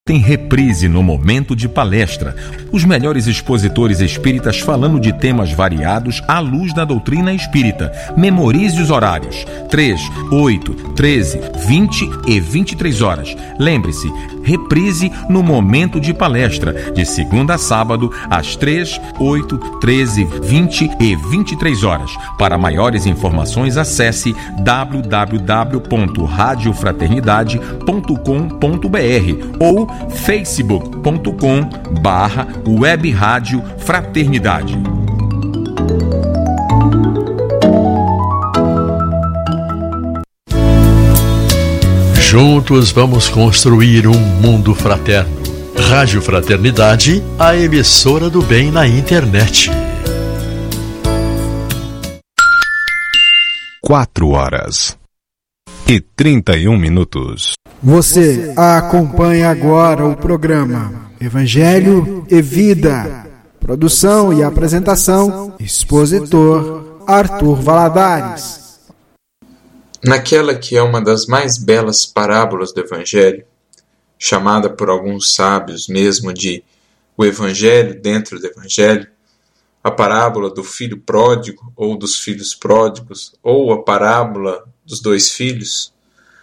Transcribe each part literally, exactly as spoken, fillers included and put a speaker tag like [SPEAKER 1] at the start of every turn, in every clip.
[SPEAKER 1] Tem reprise no momento de palestra. Os melhores expositores espíritas falando de temas variados à luz da doutrina espírita. Memorize os horários: três, oito, treze, vinte e vinte e três horas. Lembre-se, reprise no momento de palestra, de segunda a sábado, às três, oito, treze, vinte e vinte e três horas. Para maiores informações, acesse w w w ponto rádio fraternidade ponto com ponto b r ou facebook ponto com barra web rádio fraternidade.
[SPEAKER 2] Juntos vamos construir um mundo fraterno. Rádio Fraternidade, a emissora do bem na internet.
[SPEAKER 3] Quatro horas e trinta e um minutos.
[SPEAKER 4] Você acompanha agora o programa Evangelho e Vida. Produção e apresentação, expositor Arthur Valadares.
[SPEAKER 5] Naquela que é uma das mais belas parábolas do Evangelho, chamada por alguns sábios mesmo de o Evangelho dentro do Evangelho, a parábola do filho pródigo ou dos filhos pródigos, ou a parábola dos dois filhos,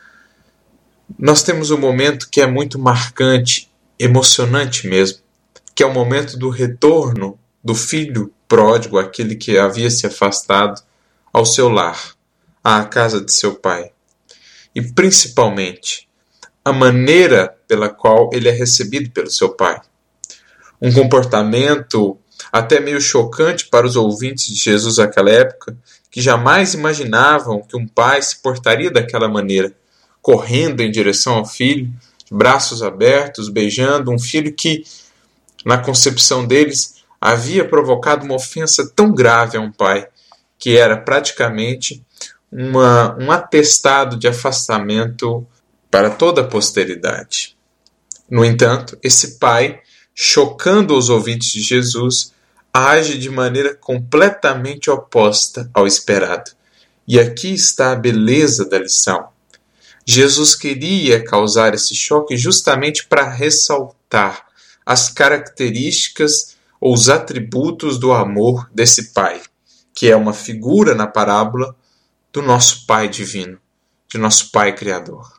[SPEAKER 5] nós temos um momento que é muito marcante, emocionante mesmo, que é o momento do retorno do filho pródigo, aquele que havia se afastado, ao seu lar, à casa de seu pai. E principalmente, a maneira pela qual ele é recebido pelo seu pai. Um comportamento até meio chocante para os ouvintes de Jesus naquela época, que jamais imaginavam que um pai se portaria daquela maneira, correndo em direção ao filho, de braços abertos, beijando um filho que, na concepção deles, havia provocado uma ofensa tão grave a um pai, que era praticamente uma, um atestado de afastamento para toda a posteridade. No entanto, esse pai, chocando os ouvintes de Jesus, age de maneira completamente oposta ao esperado. E aqui está a beleza da lição. Jesus queria causar esse choque justamente para ressaltar as características ou os atributos do amor desse Pai, que é uma figura na parábola do nosso Pai divino, de nosso Pai Criador.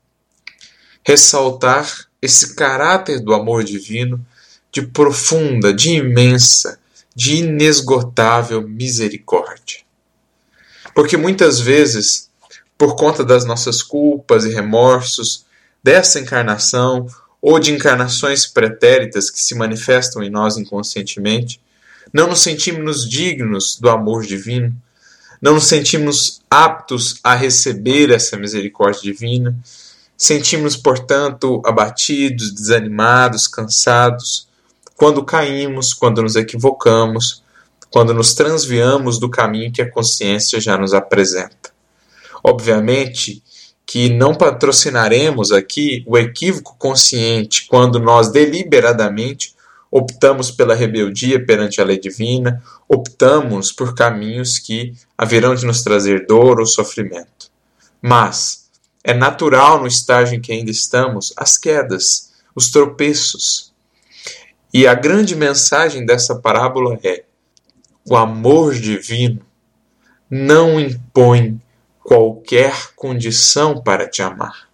[SPEAKER 5] Ressaltar esse caráter do amor divino de profunda, de imensa, de inesgotável misericórdia. Porque muitas vezes, por conta das nossas culpas e remorsos dessa encarnação ou de encarnações pretéritas que se manifestam em nós inconscientemente, não nos sentimos dignos do amor divino, não nos sentimos aptos a receber essa misericórdia divina, sentimos, portanto, abatidos, desanimados, cansados, quando caímos, quando nos equivocamos, quando nos transviamos do caminho que a consciência já nos apresenta. Obviamente que não patrocinaremos aqui o equívoco consciente quando nós deliberadamente optamos pela rebeldia perante a lei divina, optamos por caminhos que haverão de nos trazer dor ou sofrimento. Mas é natural no estágio em que ainda estamos as quedas, os tropeços. E a grande mensagem dessa parábola é: o amor divino não impõe qualquer condição para te amar.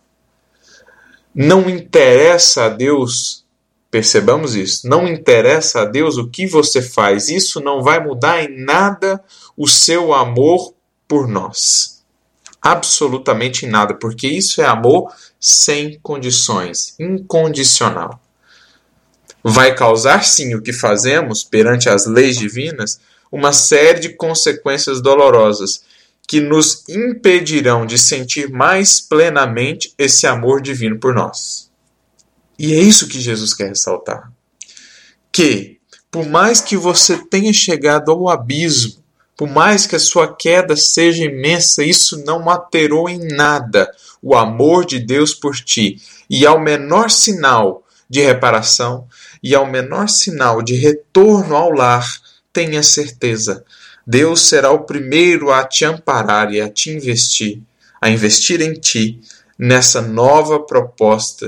[SPEAKER 5] Não interessa a Deus, percebamos isso, não interessa a Deus o que você faz, isso não vai mudar em nada o seu amor por nós. Absolutamente em nada, porque isso é amor sem condições, incondicional. Vai causar, sim, o que fazemos perante as leis divinas, uma série de consequências dolorosas que nos impedirão de sentir mais plenamente esse amor divino por nós. E é isso que Jesus quer ressaltar. Que, por mais que você tenha chegado ao abismo, por mais que a sua queda seja imensa, isso não alterou em nada o amor de Deus por ti. E ao menor sinal de reparação, e ao menor sinal de retorno ao lar, tenha certeza, Deus será o primeiro a te amparar e a te investir, a investir em ti, nessa nova proposta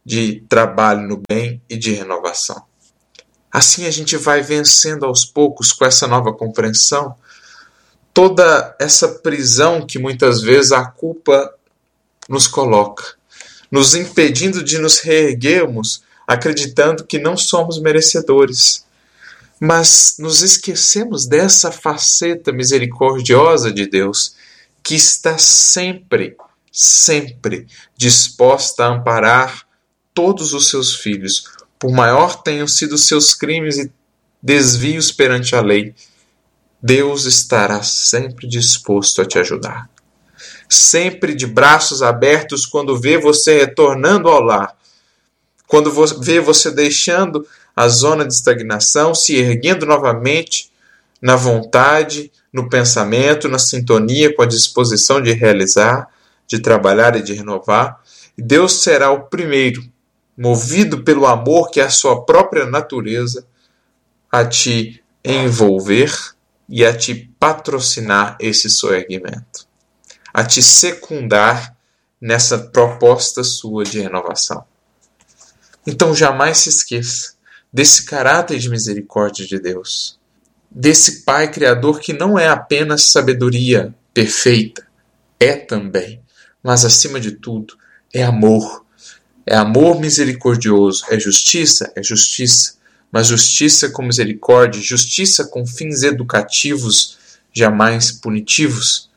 [SPEAKER 5] de trabalho no bem e de renovação. Assim a gente vai vencendo aos poucos, com essa nova compreensão, toda essa prisão que muitas vezes a culpa nos coloca, nos impedindo de nos reerguermos, acreditando que não somos merecedores. Mas nos esquecemos dessa faceta misericordiosa de Deus, que está sempre, sempre disposta a amparar todos os seus filhos, por maior tenham sido seus crimes e desvios perante a lei. Deus estará sempre disposto a te ajudar. Sempre de braços abertos quando vê você retornando ao lar, quando vê você deixando a zona de estagnação, se erguendo novamente na vontade, no pensamento, na sintonia com a disposição de realizar, de trabalhar e de renovar. E Deus será o primeiro, movido pelo amor que é a sua própria natureza, a te envolver e a te patrocinar esse soerguimento, a te secundar nessa proposta sua de renovação. Então jamais se esqueça desse caráter de misericórdia de Deus, desse Pai Criador que não é apenas sabedoria perfeita, é também, mas acima de tudo, é amor. É amor misericordioso, é justiça, é justiça, mas justiça com misericórdia, justiça com fins educativos, jamais punitivos.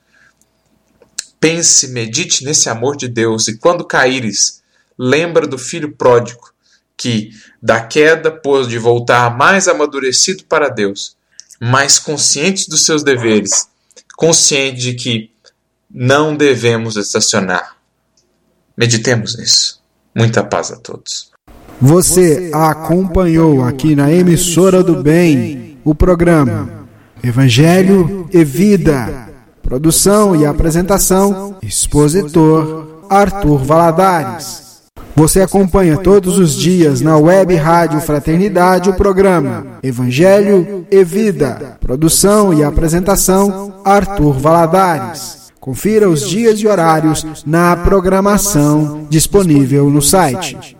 [SPEAKER 5] Pense, medite nesse amor de Deus e quando caíres, lembra do filho pródigo, que da queda pôde voltar mais amadurecido para Deus, mais consciente dos seus deveres, consciente de que não devemos estacionar. Meditemos nisso. Muita paz a todos.
[SPEAKER 4] Você acompanhou aqui na Emissora do Bem o programa Evangelho e Vida. Produção e apresentação, expositor Arthur Valadares. Você acompanha todos os dias na Web Rádio Fraternidade o programa Evangelho e Vida. Produção e apresentação, Arthur Valadares. Confira os dias e horários na programação disponível no site.